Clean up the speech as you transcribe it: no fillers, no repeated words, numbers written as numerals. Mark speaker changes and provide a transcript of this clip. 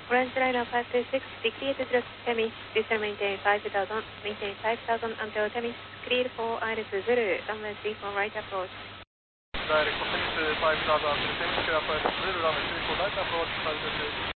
Speaker 1: Orange line of 526, decrease to Temi, descend maintain 5000 until Temi, clear for Iris Zulu, runway 34 right approach.
Speaker 2: Direct for Temi 5000 until Temi, clear for Iris Zulu, runway 34 right approach,